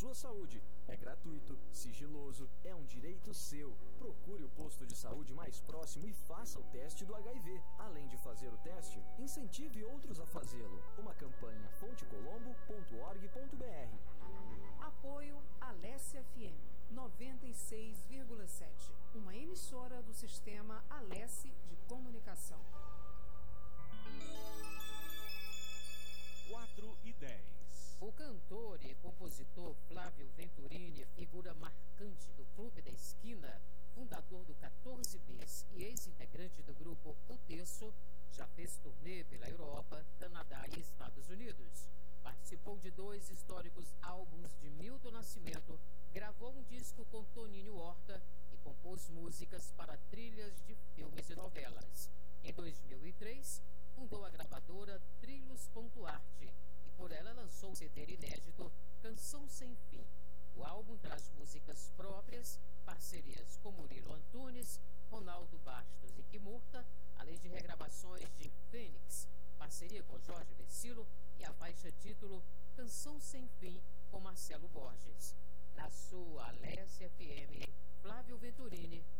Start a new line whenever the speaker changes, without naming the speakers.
sua saúde. É gratuito, sigiloso, é um direito seu. Procure o posto de saúde mais próximo e faça o teste do HIV. Além de fazer o teste, incentive outros a fazê-lo. Uma campanha fontecolombo.org.br.
Apoio Alesse FM 96,7, uma emissora do sistema Alesse de comunicação.
4:10.
O cantor e compositor Flávio Venturini, figura marcante do Clube da Esquina, fundador do 14 Bis e ex-integrante do grupo O Terço, já fez turnê pela Europa, Canadá e Estados Unidos. Participou de 2 históricos álbuns de Milton Nascimento, gravou um disco com Toninho Horta e compôs músicas para trilhas de filmes e novelas. Em 2003, fundou a gravadora Trilhos.art e por ela lançou o CD inédito Canção Sem Fim. O álbum traz músicas próprias, parcerias com Murilo Antunes, Ronaldo Bastos e Kimurta, além de regravações de Fênix, parceria com Jorge Versilo e a faixa título Canção Sem Fim com Marcelo Borges. Na sua Alesse FM, Flávio Venturini